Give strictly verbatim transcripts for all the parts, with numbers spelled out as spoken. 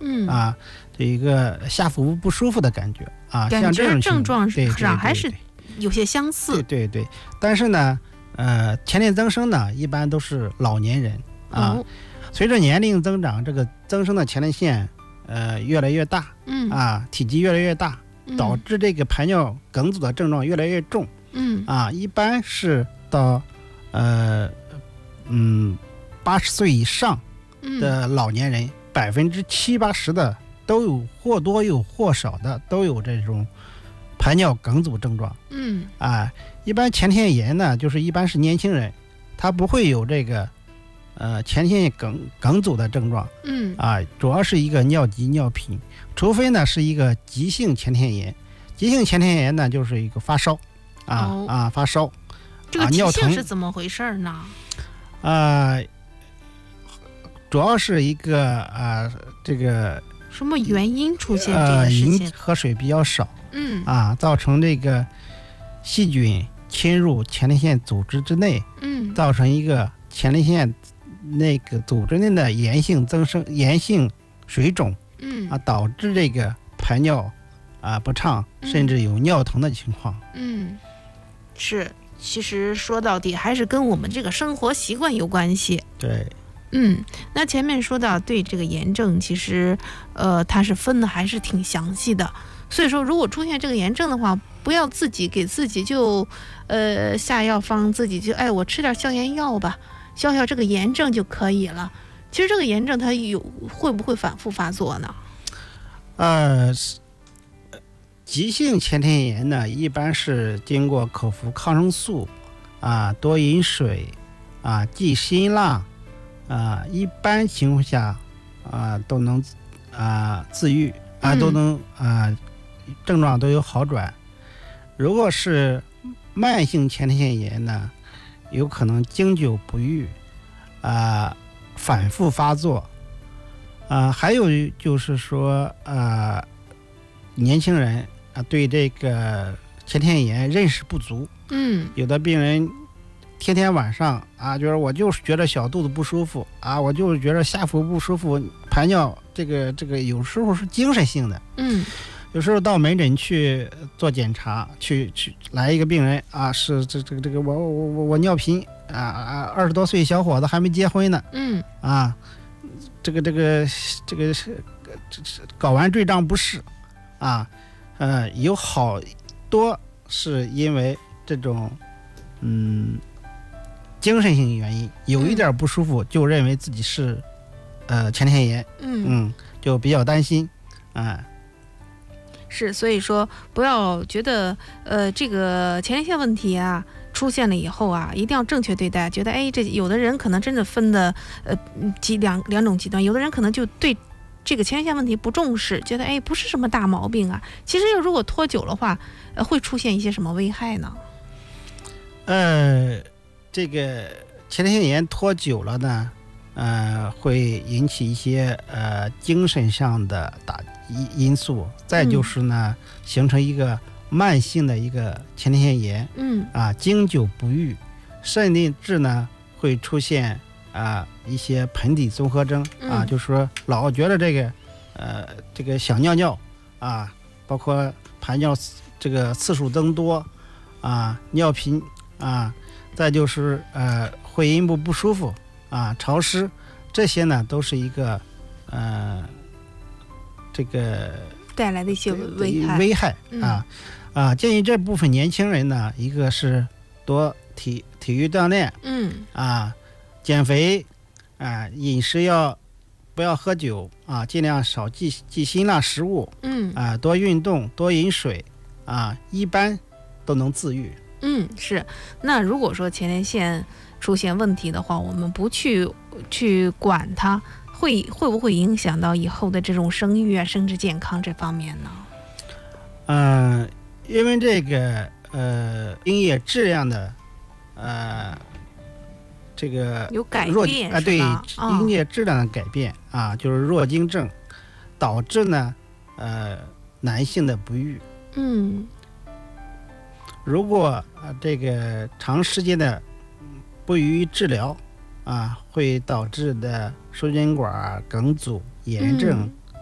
嗯啊，这一个下腹部不舒服的感觉啊， 感像这种觉症状对对对上还是对有些相似。 对对对，但是呢，呃，前列增生呢，一般都是老年人啊， 哦， 随着年龄增长，这个增生的前列腺呃越来越大嗯啊，体积越来越大， 嗯导致这个排尿梗阻的症状越来越重嗯啊，一般是到呃嗯八十岁以上嗯的老年人，百分之七八十的都有或多有或少的都有这种排尿梗阻症状嗯啊。一般前列腺炎呢，就是一般是年轻人，他不会有这个呃前列腺梗梗阻的症状嗯啊，主要是一个尿急尿频，除非呢是一个急性前列腺炎。急性前列腺炎呢，就是一个发烧啊、 哦啊发烧这个急啊尿疼性是怎么回事呢？ 啊、主要是一个啊、这个什么原因出现这呃饮个事情？ 喝水比较少嗯啊，造成这个细菌侵入前列腺组织之内， 嗯造成一个前列腺那个组织内的炎性增生、炎性水肿嗯啊，导致这个排尿啊不畅， 嗯甚至有尿疼的情况。 嗯，是。其实说到底还是跟我们这个生活习惯有关系。 对， 嗯，那前面说到对这个炎症，其实呃它是分的还是挺详细的。所以说，如果出现这个炎症的话，不要自己给自己就呃下药方，自己就哎我吃点消炎药吧，消消这个炎症就可以了。其实这个炎症它有会不会反复发作呢？ 呃，急性前列腺炎呢，一般是经过口服抗生素啊，多饮水啊，忌辛辣啊，一般情况下啊都能啊自愈啊， 嗯都能啊症状都有好转。如果是慢性前列腺炎呢，有可能经久不愈啊，反复发作啊，还有就是说啊，年轻人啊对这个前列腺炎认识不足， 嗯有的病人天天晚上啊，就是我就是觉得小肚子不舒服啊，我就是觉得下腹不舒服，排尿这个这个有时候是精神性的， 嗯有时候到门诊去做检查，去去来一个病人啊，是这这个这个我我我我尿频啊啊，二十多岁小伙子还没结婚呢嗯啊，这个这个这个是这是睾丸坠胀不适啊，呃，有好多是因为这种嗯精神性原因，有一点不舒服就认为自己是呃前列腺炎， 嗯嗯，就比较担心啊。 是，所以说不要觉得呃这个前列腺问题啊出现了以后啊，一定要正确对待。觉得哎，这有的人可能真的分的呃极两两种极端，有的人可能就对这个前列腺问题不重视，觉得哎不是什么大毛病啊。其实如果拖久的话，呃会出现一些什么危害呢？ 呃，这个前列腺炎拖久了呢，呃，会引起一些呃精神上的打因因素，再就是呢，形成一个慢性的一个前列腺炎嗯啊，经久不愈，甚至呢会出现啊一些盆底综合征啊， 嗯就是说老觉得这个呃这个想尿尿啊，包括排尿这个次数增多啊，尿频啊，再就是呃会阴部不舒服啊，潮湿，这些呢都是一个呃这个带来的一些危害。 危害嗯啊啊！建议这部分年轻人呢，一个是多体体育锻炼嗯啊，减肥啊，饮食要不要喝酒啊，尽量少忌忌辛辣食物嗯啊，多运动，多饮水啊，一般都能自愈。 嗯，是。那如果说前列腺出现问题的话，我们不去去管它，会会不会影响到以后的这种生育啊、生殖健康这方面呢？ 嗯、因为这个呃精液质量的呃这个有改弱啊， 变是对吧？ 精液质量的改变啊，就是弱精症，导致呢呃男性的不育。 嗯如果啊、呃这个长时间的不予以治疗啊，会导致的输精管梗阻、炎症、 嗯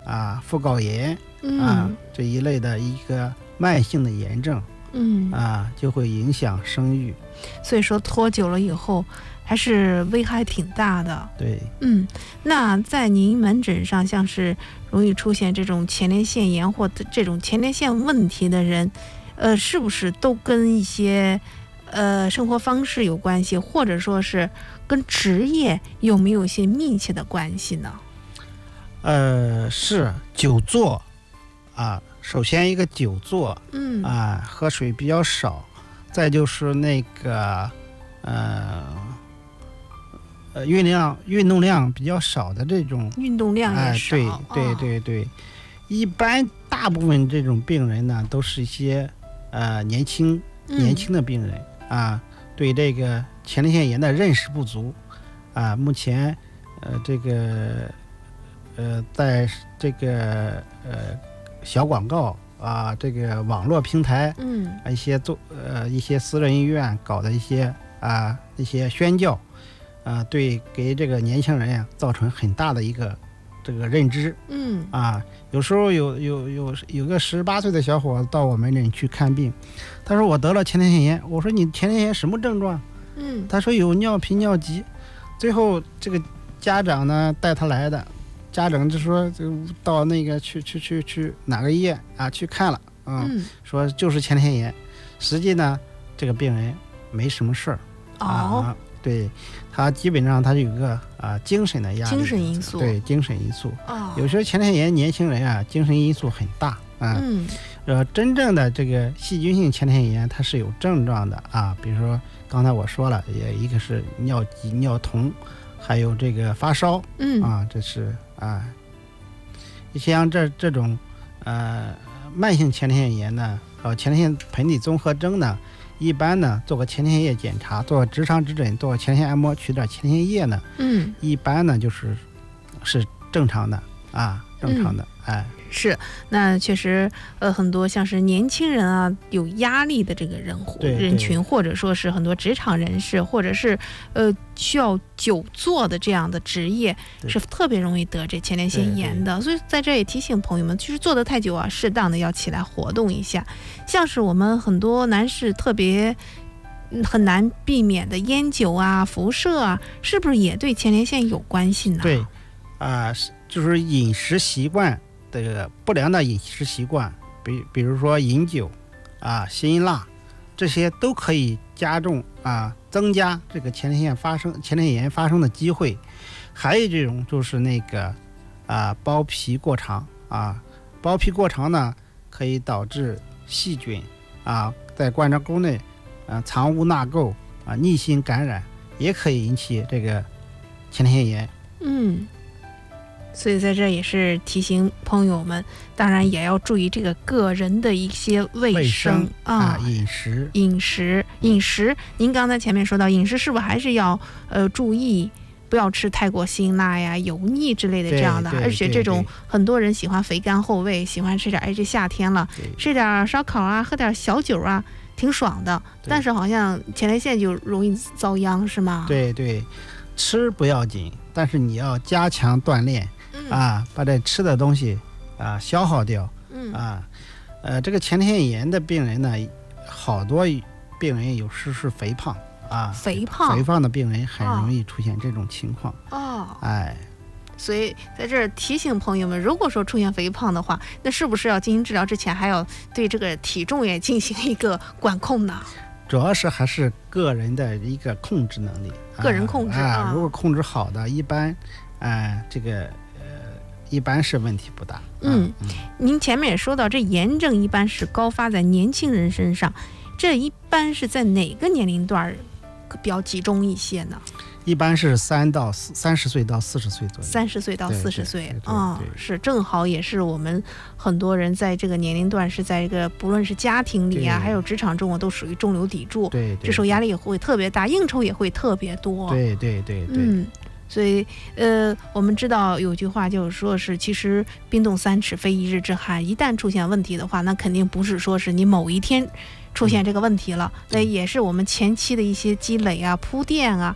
啊、副睾炎、 嗯、 啊这一类的一个慢性的炎症， 嗯啊，就会影响生育。 所以说拖久了以后还是危害挺大的。 对， 嗯，那在您门诊上，像是容易出现这种前列腺炎或者这种前列腺问题的人，呃，是不是都跟一些呃生活方式有关系，或者说是跟职业有没有一些密切的关系呢？ 呃，是久坐啊，首先一个久坐， 嗯啊，喝水比较少，再就是那个呃呃运量运动量比较少的这种， 运动量也少， 哎、对对对对、哦，一般大部分这种病人呢，都是一些呃年轻年轻的病人、嗯、啊，对这个前列腺炎的认识不足啊，目前呃这个呃在这个呃小广告啊，这个网络平台， 嗯， 一些做呃一些私人医院搞的一些啊一些宣教，啊，对给这个年轻人呀造成很大的一个这个认知， 嗯啊，有时候有有有有个十八岁的小伙子到我门诊去看病，他说我得了前列腺炎，我说你前列腺炎什么症状？ 嗯， 他说有尿频尿急，最后这个家长呢带他来的。家长就说就到那个去去去去哪个医院啊去看了啊、嗯，说就是前列腺炎，实际呢这个病人没什么事儿、 哦、 啊，对他基本上他有个啊精神的压力， 精神因素， 对精神因素。 哦， 有时候前列腺炎年轻人啊精神因素很大啊， 嗯， 呃真正的这个细菌性前列腺炎它是有症状的啊，比如说刚才我说了，也一个是尿急尿酮，还有这个发烧， 嗯啊，这是。啊，像这这种呃慢性前列腺炎呢，呃前列腺盆底综合征呢，一般呢做个前列腺液检查，做个直肠指诊，做个前列腺按摩，取点前列腺液呢， 嗯， 一般呢就是是正常的啊，正常的， 嗯、 哎。 是，那确实，呃，很多像是年轻人啊，有压力的这个人人群，或者说是很多职场人士，或者是呃需要久坐的这样的职业，是特别容易得这前列腺炎的。对对，所以在这也提醒朋友们，其实坐得太久啊，适当的要起来活动一下。像是我们很多男士特别很难避免的烟酒啊、辐射啊，是不是也对前列腺有关系呢？ 对，啊、呃，就是饮食习惯。这个不良的饮食习惯，比比如说饮酒啊、辛辣，这些都可以加重啊，增加这个前列腺发生前列腺炎发生的机会。还有这种就是那个啊包皮过长啊，包皮过长呢可以导致细菌啊在冠状沟内啊藏污纳垢啊逆行感染，也可以引起这个前列腺炎。 嗯。所以在这也是提醒朋友们，当然也要注意这个个人的一些卫生, 卫生啊， 啊饮食饮食饮食。您刚才前面说到饮食是不是还是要呃注意，不要吃太过辛辣呀、油腻之类的这样的，而且这种很多人喜欢肥甘厚味，喜欢吃点，哎，这夏天了，吃点烧烤啊，喝点小酒啊，挺爽的。但是好像前列腺就容易遭殃，是吗？ 对对，吃不要紧，但是你要加强锻炼。啊，把这吃的东西啊消耗掉。嗯啊，呃，这个前列腺炎的病人呢，好多病人有时是肥胖啊， 肥胖肥胖的病人很容易出现这种情况。 哦， 哎， 所以在这儿提醒朋友们，如果说出现肥胖的话，那是不是要进行治疗之前，还要对这个体重也进行一个管控呢？ 主要是还是个人的一个控制能力， 个人控制啊。 啊如果控制好的，一般，啊，这个。一般是问题不大。 嗯，嗯您前面也说到，这炎症一般是高发在年轻人身上，这一般是在哪个年龄段比较集中一些呢？ 一般是三到四三十岁到四十岁左右。 三十岁到四十岁啊、嗯，是正好也是我们很多人在这个年龄段是在这个不论是家庭里啊，还有职场中啊，都属于中流砥柱。 对， 这时候压力也会特别大，应酬也会特别多。 对对对对。 嗯。所以，呃，我们知道有句话就是说是，其实冰冻三尺非一日之寒，一旦出现问题的话，那肯定不是说是你某一天出现这个问题了，那、嗯、也是我们前期的一些积累啊、铺垫啊，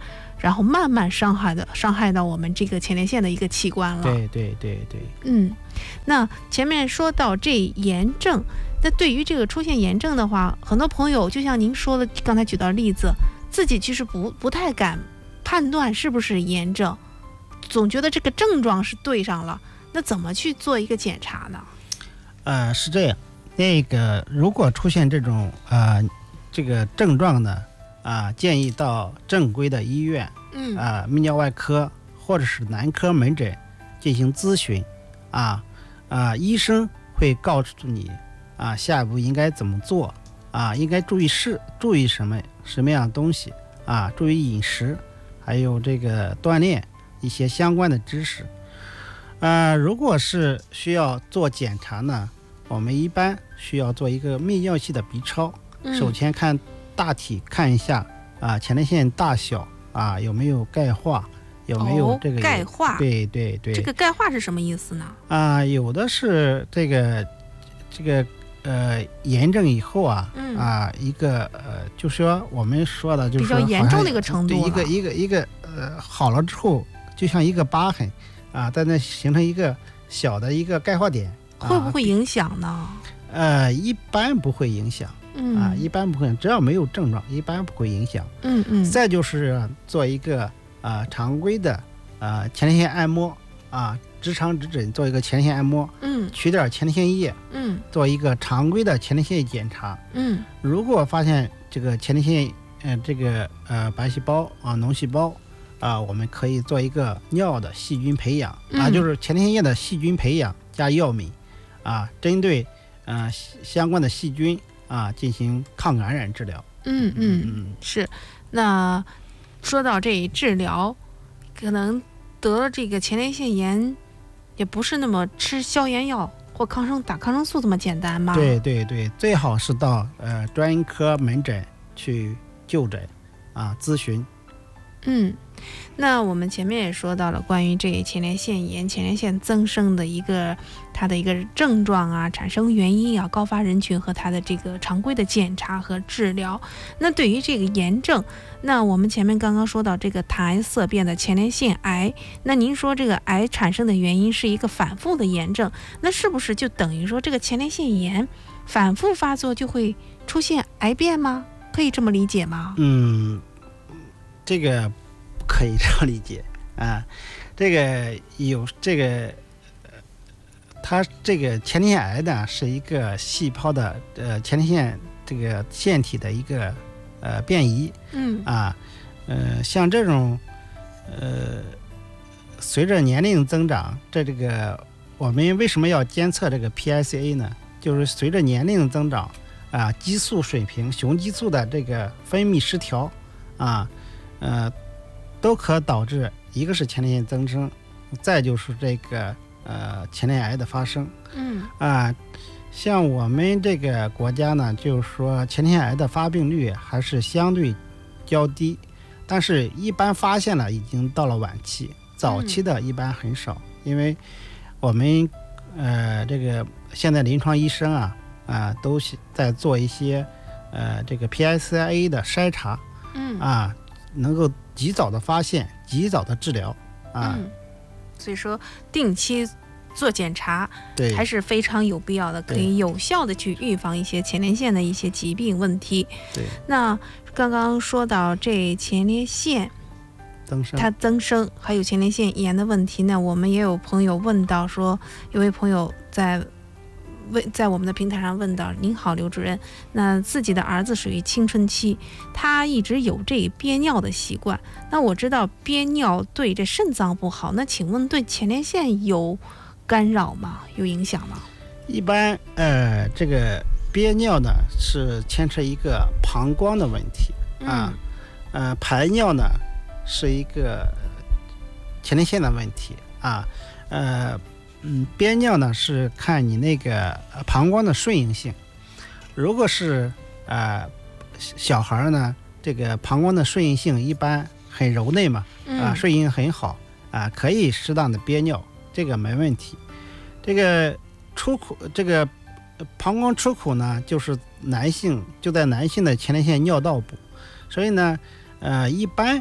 然后慢慢伤害的伤害到我们这个前列腺的一个器官了。 对对对对。 嗯，那前面说到这炎症，那对于这个出现炎症的话，很多朋友就像您说的，刚才举到的例子，自己其实不不太敢判断是不是炎症，总觉得这个症状是对上了，那怎么去做一个检查呢？ 呃，是这样，那个如果出现这种呃这个症状呢，啊、建议到正规的医院， 嗯啊、泌尿外科或者是男科门诊进行咨询，啊啊，医生会告诉你啊下一步应该怎么做，啊应该注意是注意什么什么样的东西，啊注意饮食，还有这个锻炼一些相关的知识。呃，如果是需要做检查呢，我们一般需要做一个泌尿系的 B 超。 嗯首先看大体看一下啊前列腺大小啊有没有钙化，有没有这个、 哦、钙化？ 对对对。 这个钙化是什么意思呢？ 啊，有的是这个这个呃炎症以后啊， 嗯啊一个呃就说我们说的就是比较说严重的一个程度了， 对一个一个一个呃好了之后就像一个疤痕啊，在那形成一个小的一个钙化点， 会不会影响呢？ 呃，一般不会影响。 嗯啊，一般不会，只要没有症状，一般不会影响。 嗯嗯。 再就是做一个啊、呃、常规的啊、呃、前列腺按摩啊，直肠直诊做一个前列腺按摩， 嗯， 取点前列腺液， 嗯， 做一个常规的前列腺检查。 嗯， 如果发现这个前列腺呃这个呃白细胞啊脓细胞啊，我们可以做一个尿的细菌培养、 嗯、 啊，就是前列腺液的细菌培养加药敏啊，针对呃相关的细菌啊，进行抗感染治疗。 嗯嗯嗯，是。那说到这治疗，可能得了这个前列腺炎，也不是那么吃消炎药或抗生打抗生素这么简单吧？ 对对对，最好是到呃专科门诊去就诊啊咨询。 嗯，那我们前面也说到了关于这前列腺炎、前列腺增生的一个它的一个症状啊、产生原因啊、高发人群和它的这个常规的检查和治疗。那对于这个炎症，那我们前面刚刚说到这个谈癌色变的前列腺癌，那您说这个癌产生的原因是一个反复的炎症，那是不是就等于说这个前列腺炎反复发作就会出现癌变吗？可以这么理解吗？ 嗯。这个不可以这样理解啊，这个有这个，它这个前列腺癌呢是一个细胞的呃前列腺这个腺体的一个呃变异， 嗯啊，呃像这种呃随着年龄增长，这这个我们为什么要监测这个 P I C A 呢？就是随着年龄增长啊，激素水平、雄激素的这个分泌失调啊。呃，都可导致一个是前列腺增生，再就是这个呃前列腺癌的发生。 嗯啊，像我们这个国家呢，就是说前列腺癌的发病率还是相对较低，但是一般发现了已经到了晚期，早期的一般很少，嗯、因为我们呃这个现在临床医生啊啊都在做一些呃这个 P I C A 的筛查， 嗯啊。能够及早的发现，及早的治疗啊、 嗯，所以说定期做检查， 对， 还是非常有必要的，可以有效的去预防一些前列腺的一些疾病问题。 对， 那刚刚说到这前列腺增生， 它增生还有前列腺炎的问题呢，我们也有朋友问到说，有位朋友在问在我们的平台上问到，您好刘主任，那自己的儿子属于青春期，他一直有这憋尿的习惯，那我知道憋尿对这肾脏不好，那请问对前列腺有干扰吗？有影响吗？ 一般呃这个憋尿呢是牵扯一个膀胱的问题、嗯、啊，呃排尿呢是一个前列腺的问题啊，呃嗯，憋尿呢是看你那个膀胱的顺应性，如果是呃小孩呢，这个膀胱的顺应性一般很柔内嘛，啊顺应很好啊，可以适当的憋尿，这个没问题。这个出口，这个膀胱出口呢，就是男性就在男性的前列腺尿道部，所以呢，呃，一般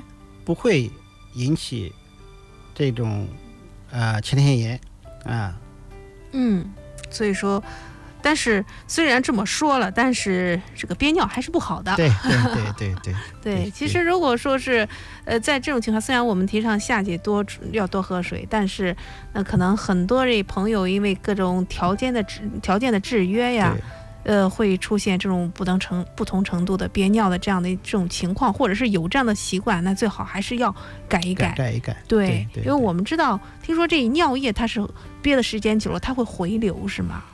不会引起这种呃前列腺炎啊。 嗯，所以说。但是虽然这么说了，但是这个憋尿还是不好的。 对对对对对对，其实如果说是，呃，在这种情况，虽然我们提倡夏季多要多喝水，但是那、呃、可能很多这朋友因为各种条件的制条件的制约呀，呃，会出现这种不同程不同程度的憋尿的这样的这种情况，或者是有这样的习惯，那最好还是要改一改。 改一改。 对， 对对对， 因为我们知道，听说这尿液它是憋的时间久了，它会回流，是吗？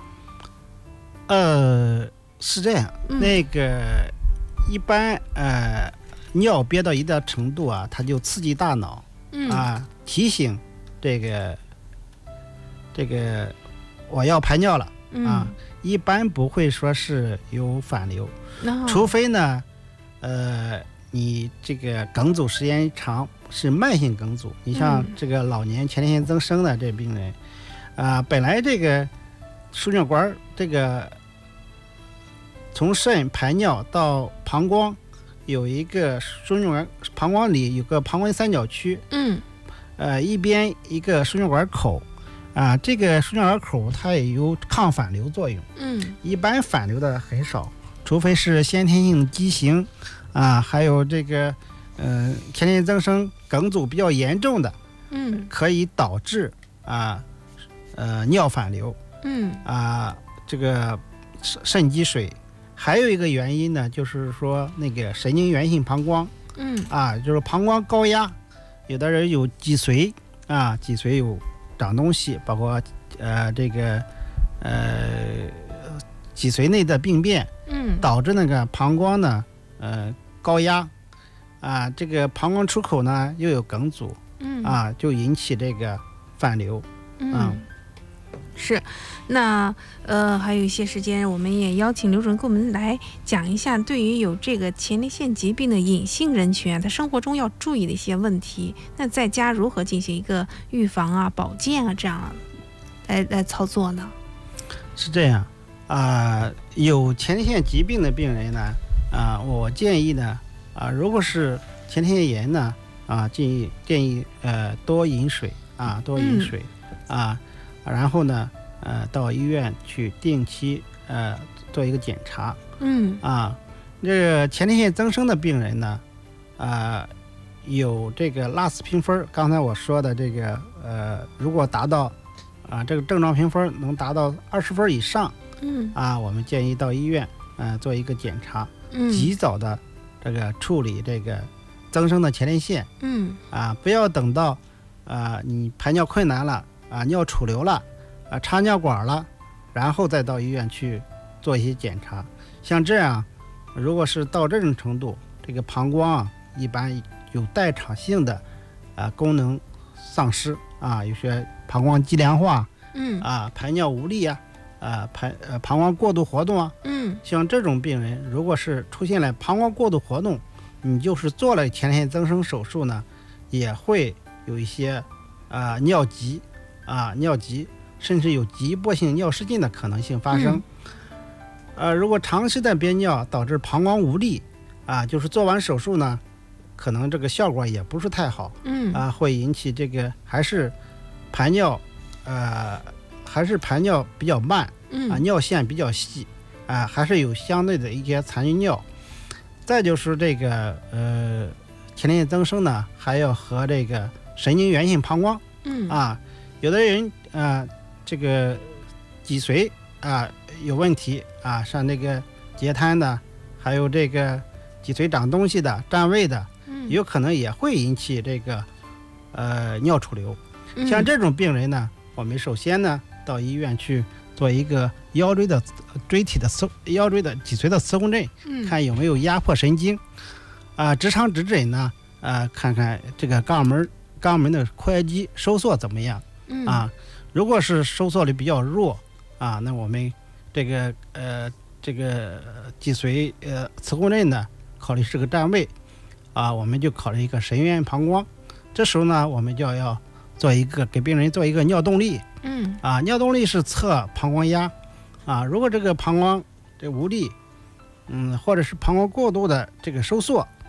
呃，是这样， 嗯、 那个一般呃尿憋到一定程度啊，它就刺激大脑， 嗯、 啊，提醒这个这个我要排尿了、 嗯、 啊，一般不会说是有反流， 哦、 除非呢，呃，你这个梗阻时间长是慢性梗阻，你像这个老年前列腺增生的这病人，啊、呃，本来这个输尿管这个。从肾排尿到膀胱，有一个输尿管，膀胱里有个膀胱三角区， 嗯， 呃，一边一个输尿管口，啊，这个输尿管口它也有抗反流作用， 嗯， 一般反流的很少，除非是先天性畸形，啊，还有这个，呃，前列腺增生梗阻比较严重的， 嗯， 可以导致啊，呃，尿反流， 嗯， 啊，这个肾积水。还有一个原因呢，就是说那个神经源性膀胱， 嗯啊，就是膀胱高压，有的人有脊髓啊，脊髓有长东西，包括呃这个呃脊髓内的病变， 嗯， 导致那个膀胱呢呃高压，啊，这个膀胱出口呢又有梗阻， 嗯啊，就引起这个反流， 嗯。 嗯是，那呃还有一些时间，我们也邀请刘主任给我们来讲一下，对于有这个前列腺疾病的隐性人群啊，他生活中要注意的一些问题。那在家如何进行一个预防啊、保健啊这样来来操作呢？ 是这样啊、呃，有前列腺疾病的病人呢，啊、呃，我建议呢，啊、呃，如果是前列腺炎呢，啊、呃，建议建议呃多饮水啊，多饮水、嗯、啊。然后呢，呃，到医院去定期呃做一个检查。 嗯啊，这个前列腺增生的病人呢，呃，有这个拉斯评分，刚才我说的这个呃，如果达到啊、呃、这个症状评分能达到二十分以上， 嗯啊，我们建议到医院呃做一个检查， 嗯， 及早的这个处理这个增生的前列腺。 嗯啊，不要等到啊、呃、你排尿困难了。啊，尿储留了，啊，插尿管了，然后再到医院去做一些检查。像这样，如果是到这种程度，这个膀胱啊，一般有代偿性的啊功能丧失啊，有些膀胱肌良化， 嗯啊，排尿无力啊，啊排呃膀胱过度活动啊， 嗯， 像这种病人，如果是出现了膀胱过度活动，你就是做了前列腺增生手术呢，也会有一些啊尿急。啊，尿急，甚至有急迫性尿失禁的可能性发生。嗯、呃，如果长时间憋尿导致膀胱无力，啊，就是做完手术呢，可能这个效果也不是太好。 嗯， 啊，会引起这个还是排尿，呃，还是排尿比较慢， 嗯， 啊，尿线比较细，啊，还是有相对的一些残余尿。再就是这个呃，前列腺增生呢，还要和这个神经源性膀胱， 嗯， 啊。有的人啊、呃，这个脊髓啊有问题啊，像那个截瘫的，还有这个脊髓长东西的、占位的， 嗯， 有可能也会引起这个呃尿储留。 嗯、 像这种病人呢，我们首先呢到医院去做一个腰椎的椎体的磁腰椎的脊髓的磁共振， 嗯，看有没有压迫神经啊，直肠指诊呢，啊，看看这个肛门肛门的括约肌收缩怎么样。 嗯、 啊，如果是收缩力比较弱啊，那我们这个呃这个脊髓呃磁共振呢，考虑是个占位啊，我们就考虑一个神源膀胱。这时候呢，我们就要做一个给病人做一个尿动力。 嗯啊，尿动力是测膀胱压啊，如果这个膀胱这无力，嗯，或者是膀胱过度的这个收缩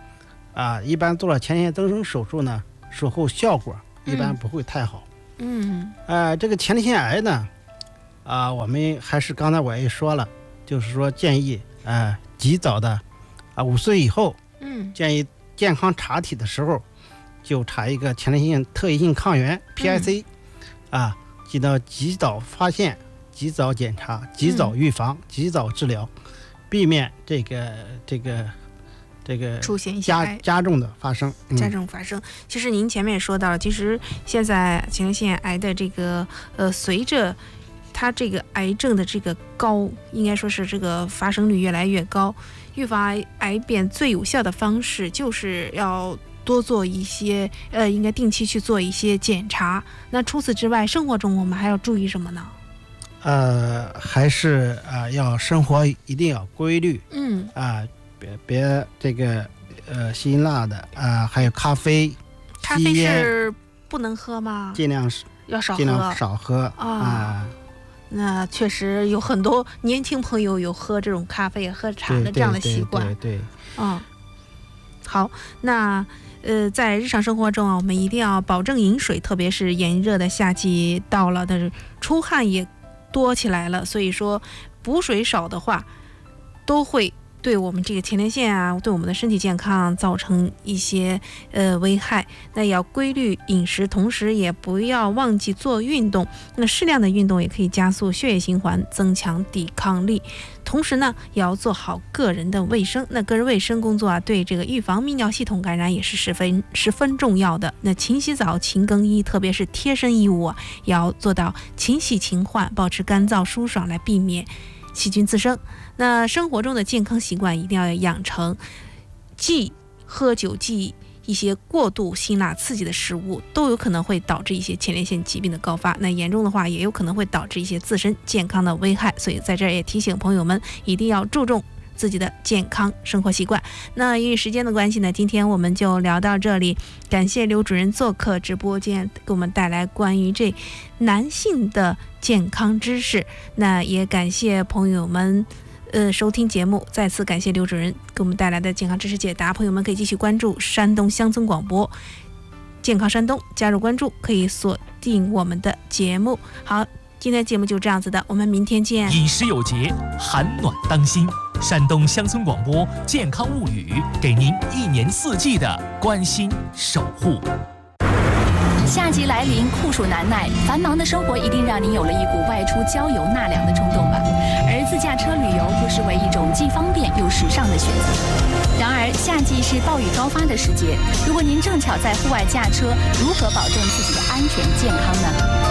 啊，一般做了前列腺增生手术呢，术后效果一般不会太好。 嗯， 呃，这个前列腺癌呢，啊，我们还是刚才我也说了，就是说建议呃及早的啊五岁以后， 嗯， 建议健康查体的时候就查一个前列腺特异性抗原 P I C，嗯、啊，记得及早发现、及早检查、及早预防、嗯、及早治疗，避免这个这个。这个出现一些加加重的发生， 加重发生。其实您前面也说到了，其实现在前列腺癌的这个呃，随着它这个癌症的这个高，应该说是这个发生率越来越高，预防癌癌变最有效的方式就是要多做一些呃，应该定期去做一些检查。那除此之外，生活中我们还要注意什么呢？ 呃，还是啊、呃，要生活一定要规律， 嗯啊。呃别别这个呃辛辣的啊、呃，还有咖啡， 咖啡是不能喝吗？ 尽量要少喝， 尽量少喝啊、呃。 那确实有很多年轻朋友有喝这种咖啡、喝茶的这样的习惯。 对对对。 嗯，好，那呃，在日常生活中啊，我们一定要保证饮水，特别是炎热的夏季到了，但是出汗也多起来了，所以说补水少的话，都会对我们这个前列腺啊，对我们的身体健康造成一些呃危害。那要规律饮食，同时也不要忘记做运动。那适量的运动也可以加速血液循环，增强抵抗力。同时呢，也要做好个人的卫生。那个人卫生工作啊，对这个预防泌尿系统感染也是十分十分重要的。那勤洗澡、勤更衣，特别是贴身衣物啊，也要做到勤洗勤换，保持干燥舒爽，来避免细菌滋生。那生活中的健康习惯一定要养成，忌喝酒、忌一些过度辛辣刺激的食物，都有可能会导致一些前列腺疾病的高发。那严重的话，也有可能会导致一些自身健康的危害。所以在这儿也提醒朋友们，一定要注重自己的健康生活习惯。那因为时间的关系呢，今天我们就聊到这里。感谢刘主任做客直播间，给我们带来关于这男性的健康知识。那也感谢朋友们呃收听节目，再次感谢刘主任给我们带来的健康知识解答。朋友们可以继续关注山东乡村广播健康山东，加入关注可以锁定我们的节目。好，今天节目就这样子的，我们明天见。 饮食有节，寒暖当心。山东乡村广播健康物语，给您一年四季的关心守护。 夏季来临，酷暑难耐，繁忙的生活一定让您有了一股外出郊游纳凉的冲动吧。而自驾车旅游不失为一种既方便又时尚的选择。然而，夏季是暴雨高发的时节，如果您正巧在户外驾车，如何保证自己的安全健康呢？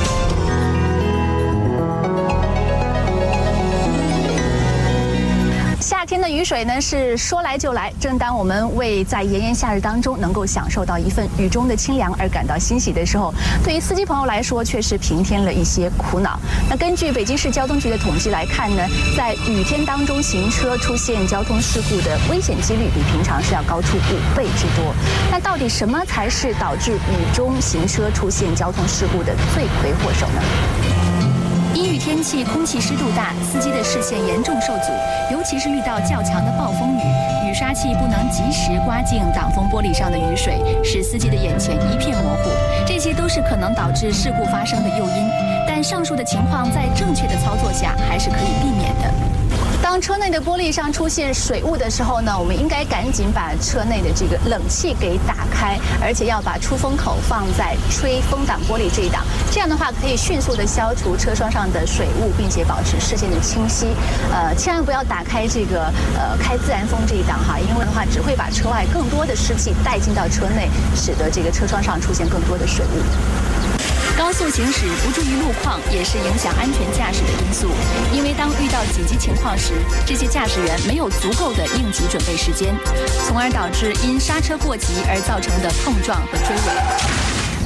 夏天的雨水呢是说来就来，正当我们为在炎炎夏日当中能够享受到一份雨中的清凉而感到欣喜的时候，对于司机朋友来说却是平添了一些苦恼。那根据北京市交通局的统计来看呢，在雨天当中行车出现交通事故的危险几率比平常是要高出五倍之多。那到底什么才是导致雨中行车出现交通事故的罪魁祸首呢？阴雨天气，空气湿度大，司机的视线严重受阻，尤其是遇到较强的暴风雨，雨刷器不能及时刮净挡风玻璃上的雨水，使司机的眼前一片模糊，这些都是可能导致事故发生的诱因。但上述的情况在正确的操作下还是可以避免的。当车内的玻璃上出现水雾的时候呢，我们应该赶紧把车内的这个冷气给打开，而且要把出风口放在吹风挡玻璃这一档，这样的话可以迅速的消除车窗上的水雾，并且保持视线的清晰。呃，千万不要打开这个呃开自然风这一档哈，因为的话只会把车外更多的湿气带进到车内，使得这个车窗上出现更多的水雾。高速行驶不注意路况也是影响安全驾驶的因素，因为当遇到紧急情况时，这些驾驶员没有足够的应急准备时间，从而导致因刹车过急而造成的碰撞和追尾。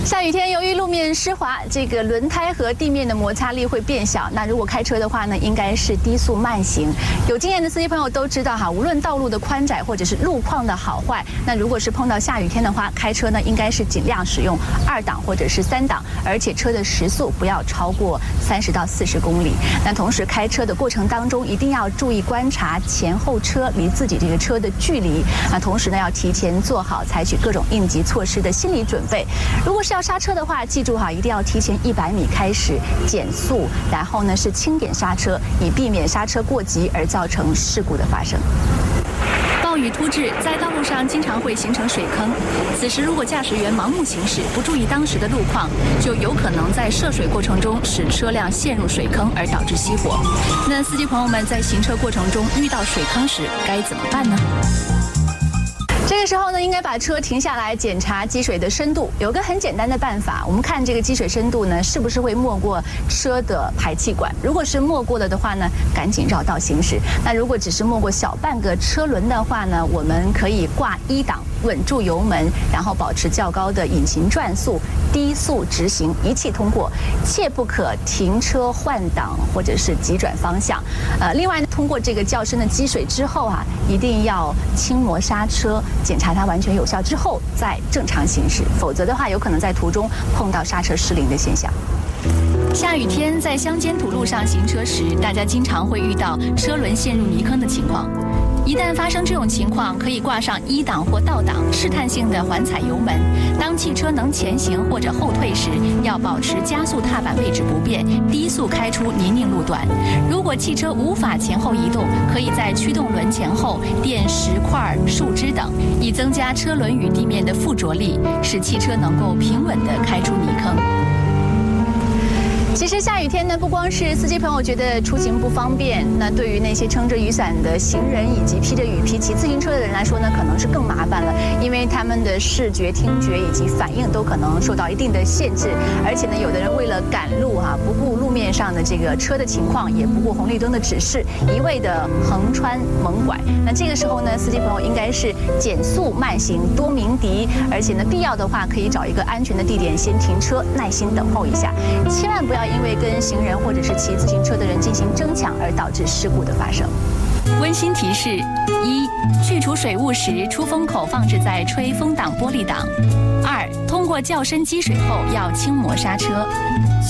下雨天由于路面湿滑，这个轮胎和地面的摩擦力会变小。那如果开车的话呢，应该是低速慢行。有经验的司机朋友都知道哈，无论道路的宽窄或者是路况的好坏，那如果是碰到下雨天的话，开车呢应该是尽量使用二档或者是三档，而且车的时速不要超过三十到四十公里。那同时开车的过程当中，一定要注意观察前后车离自己这个车的距离。那同时呢，要提前做好采取各种应急措施的心理准备。如果是要刹车的话，记住哈，一定要提前一百米开始减速，然后呢是轻点刹车，以避免刹车过急而造成事故的发生。暴雨突至，在道路上经常会形成水坑。此时，如果驾驶员盲目行驶，不注意当时的路况，就有可能在涉水过程中使车辆陷入水坑，而导致熄火。那司机朋友们在行车过程中遇到水坑时该怎么办呢？这个时候呢，应该把车停下来检查积水的深度。有个很简单的办法，我们看这个积水深度呢，是不是会没过车的排气管？如果是没过了的话呢，赶紧绕道行驶。那如果只是没过小半个车轮的话呢，我们可以挂一档，稳住油门，然后保持较高的引擎转速，低速直行，一气通过，切不可停车换挡或者是急转方向。呃，另外呢，通过这个较深的积水之后啊，一定要轻磨刹车。检查它完全有效之后再正常行驶，否则的话有可能在途中碰到刹车失灵的现象。下雨天在乡间土路上行车时，大家经常会遇到车轮陷入泥坑的情况。一旦发生这种情况，可以挂上一档或倒档，试探性的缓踩油门。当汽车能前行或者后退时，要保持加速踏板位置不变，低速开出泥泞路段。如果汽车无法前后移动，可以在驱动轮前后垫石块、树枝等，以增加车轮与地面的附着力，使汽车能够平稳地开出泥坑。其实下雨天呢，不光是司机朋友觉得出行不方便，那对于那些撑着雨伞的行人以及披着雨披骑自行车的人来说呢，可能是更麻烦了，因为他们的视觉、听觉以及反应都可能受到一定的限制。而且呢，有的人为了赶路哈、啊，不顾路面上的这个车的情况，也不顾红绿灯的指示，一味的横穿猛拐。那这个时候呢，司机朋友应该是减速慢行，多鸣笛，而且呢，必要的话可以找一个安全的地点先停车，耐心等候一下，千万不要因为跟行人或者是骑自行车的人进行争抢而导致事故的发生。温馨提示：一、去除水雾时，出风口放置在吹风挡玻璃挡；二、通过较深积水后要轻磨刹车。